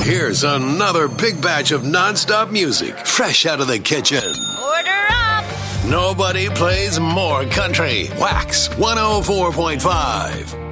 Here's another big batch of nonstop music, fresh out of the kitchen. Order up! Nobody plays more country. Wax 104.5.